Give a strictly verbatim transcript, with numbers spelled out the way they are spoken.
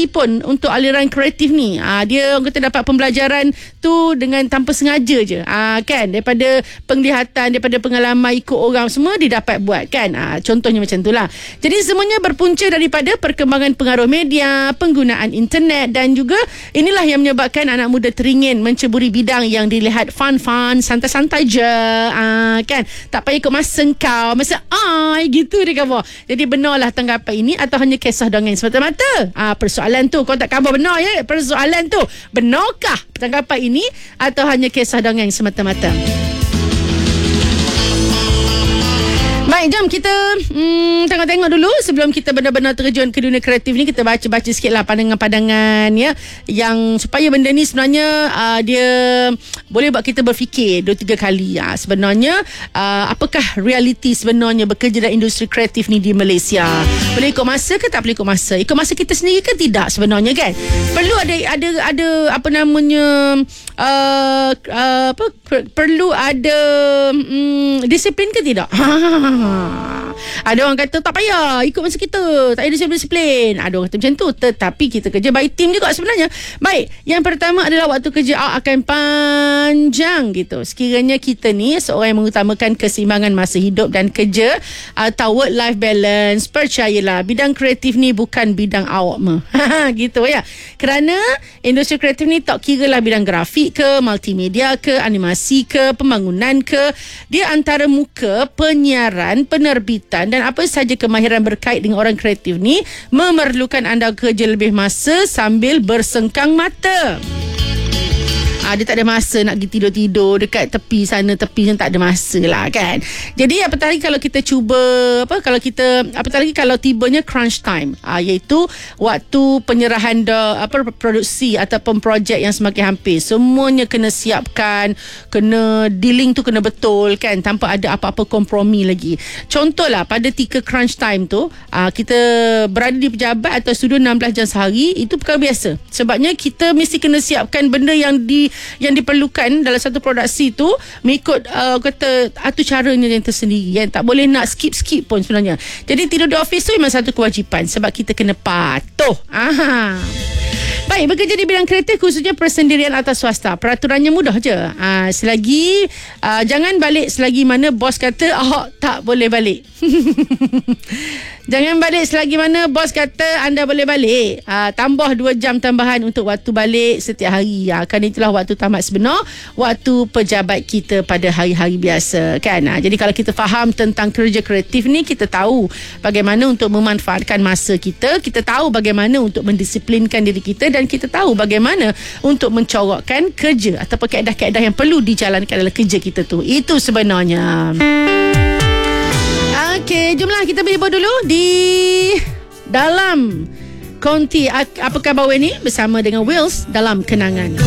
tinggi pun untuk aliran kreatif ni. Ha, dia orang kata dapat pembelajaran tu dengan tanpa sengaja je. Ha, kan? Daripada penglihatan, daripada pengalaman ikut orang semua dia dapat buat kan. Ha, contohnya macam itulah. Jadi semuanya berpunca daripada perkembangan pengaruh media, penggunaan internet dan juga inilah yang menyebabkan anak muda teringin menceburi bidang yang dilihat fun-fun, santai-santai je. Ha, kan? Tak payah ikut masa kau, masa ai gitu dia kata. Jadi benarlah tanggapan ini atau hanya kisah dongeng semata-mata? Ha, persoalan tu kau tak khabar benar ya. Persoalan tu benarkah tanggapan ini atau hanya kisah dongeng semata-mata? Baik, jom kita hmm, tengok-tengok dulu sebelum kita benar-benar terjun ke dunia kreatif ni. Kita baca-baca sikit lah pandangan-pandangan ya, yang supaya benda ni sebenarnya uh, dia boleh buat kita berfikir dua tiga kali ya. Sebenarnya uh, apakah realiti sebenarnya bekerja dalam industri kreatif ni di Malaysia? Boleh ikut masa ke tak boleh ikut masa? Ikut masa kita sendiri ke tidak sebenarnya kan? Perlu ada ada ada apa namanya uh, uh, apa perlu ada um, disiplin ke tidak? Ada orang kata tak payah ikut masa kita, tak ada disiplin. Ada orang kata macam tu. Tetapi kita kerja by team juga sebenarnya. Baik, yang pertama adalah waktu kerja akan panjang gitu. Sekiranya kita ni seorang yang mengutamakan keseimbangan masa hidup dan kerja atau work life balance, percayalah bidang kreatif ni bukan bidang awak mah. Gitu ya. Kerana industri kreatif ni tak kira lah bidang grafik ke, multimedia ke, animasi ke, pembangunan ke. Dia antara muka penyiaran, penerbitan dan apa sahaja kemahiran berkait dengan orang kreatif ni memerlukan anda kerja lebih masa sambil bersengkang mata. Ah, dia tak ada masa nak pergi tidur-tidur dekat tepi sana tepi yang tak ada masa lah kan. Jadi apatah lagi kalau kita cuba apa kalau kita apatah lagi kalau tibanya crunch time, ah, iaitu waktu penyerahan da, apa produksi ataupun projek yang semakin hampir, semuanya kena siapkan, kena dealing tu kena betul kan, tanpa ada apa-apa kompromi lagi. Contohlah pada tika crunch time tu, ah, kita berada di pejabat atau studio enam belas jam sehari, itu perkara biasa. Sebabnya kita mesti kena siapkan benda yang di yang diperlukan dalam satu produksi tu mengikut uh, kata atur caranya yang tersendiri, yang tak boleh nak skip-skip pun sebenarnya. Jadi tidur di office tu memang satu kewajipan sebab kita kena patuh. Aha. Baik, bekerja di bidang kreatif khususnya persendirian atau swasta, peraturannya mudah je. Ha, selagi uh, jangan balik selagi mana bos kata oh, tak boleh balik. Jangan balik selagi mana bos kata anda boleh balik. Ha, tambah dua jam tambahan untuk waktu balik setiap hari. Ha, kerana itulah waktu tamat sebenar, waktu pejabat kita pada hari-hari biasa kan. Ha, jadi kalau kita faham tentang kerja kreatif ni, kita tahu bagaimana untuk memanfaatkan masa kita, kita tahu bagaimana untuk mendisiplinkan diri kita dan kita tahu bagaimana untuk mencorokkan kerja ataupun kaedah-kaedah yang perlu dijalankan dalam kerja kita tu. Itu sebenarnya. Okey, jomlah kita berhibur dulu di dalam Konti Apa Khabar ni bersama dengan Wills dalam Kenangan.